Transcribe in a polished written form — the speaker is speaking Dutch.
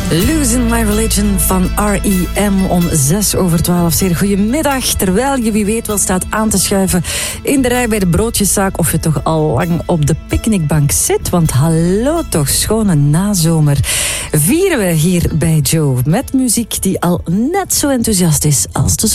Losing My Religion van R.E.M. om 6:12. Zeer goedemiddag. Terwijl je wie weet wel staat aan te schuiven in de rij bij de broodjeszaak of je toch al lang op de picknickbank zit. Want hallo toch, schone nazomer. Vieren we hier bij Joe met muziek die al net zo enthousiast is als de zon.